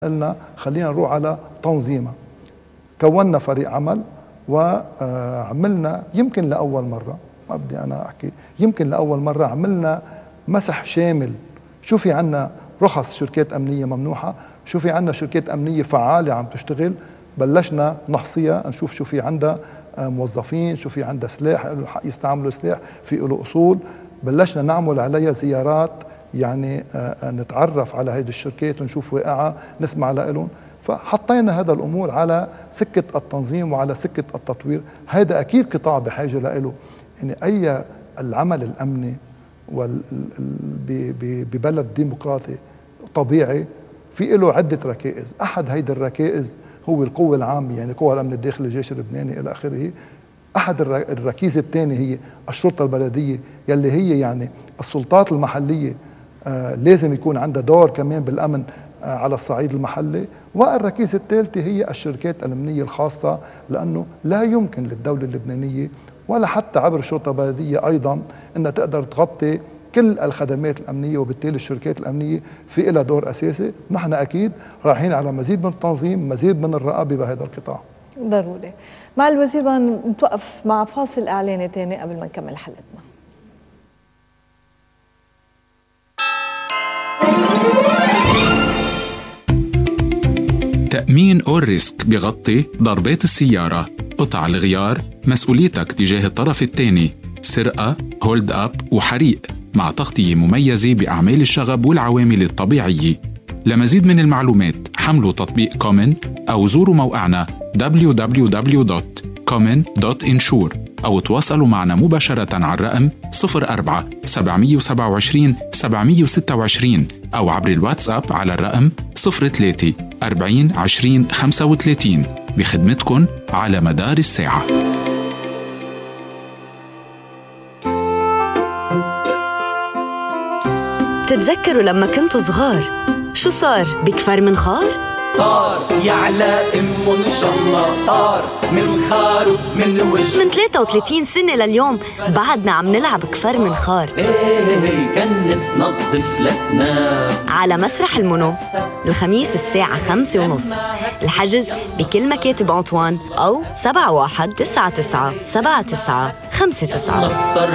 قلنا خلينا نروح على تنظيمها. كوننا فريق عمل وعملنا يمكن لأول مرة، ما بدي أنا أحكي، يمكن لأول مرة عملنا مسح شامل. شو في عنا رخص شركات أمنية ممنوحة، شو في عنا شركات أمنية فعالة عم تشتغل، بلشنا نحصيها نشوف شو في عندها موظفين، شو في عندها سلاح حق يستعملوا سلاح، في له أصول. بلشنا نعمل عليها زيارات، يعني نتعرف على هيدي الشركات ونشوف واقعها، نسمع لهم. فحطينا هذا الأمور على سكة التنظيم وعلى سكة التطوير. هذا أكيد قطاع بحاجة له، يعني أي العمل الأمني ببلد ديمقراطي طبيعي في له عدة ركائز. أحد هيدي الركائز هو القوة العامة، يعني قوى الأمن الداخلي، الجيش اللبناني إلى آخره. أحد الركيزة الثانية هي الشرطة البلدية، يلي هي يعني السلطات المحلية لازم يكون عندها دور كمان بالأمن على الصعيد المحلي. والركيزة الثالثة هي الشركات الأمنية الخاصة، لأنه لا يمكن للدولة اللبنانية ولا حتى عبر الشرطة البلدية أيضا أنها تقدر تغطي كل الخدمات الأمنية، وبالتالي الشركات الأمنية في لها دور أساسي. نحن أكيد رايحين على مزيد من التنظيم، مزيد من الرقابة بهذا القطاع. ضروري. مع الوزير نتوقف مع فاصل إعلاني تاني قبل ما نكمل حلقتنا. تأمين أول ريسك بيغطي ضربات السيارة، قطع الغيار، مسؤوليتك تجاه الطرف الثاني، سرقة، هولد أب وحريق، مع تغطية مميزة بأعمال الشغب والعوامل الطبيعية. لمزيد من المعلومات حملوا تطبيق كومن أو زوروا موقعنا www.common.insure أو تواصلوا معنا مباشرة على الرقم 04 727 726 أو عبر الواتساب على الرقم 03 40 20 35 بخدمتكن على مدار الساعة. تتذكروا لما كنتوا صغار شو صار بكفر من خار؟ طار يعلى أمه إن شاء الله، طار من خار ومن وجه. من 33 سنة لليوم بعدنا عم نلعب كفر من خار. ايه كنس نظف لنا على مسرح المنو الخميس الساعة 5:30. الحجز بكل مكاتب أنطوان أو 7199 79 59.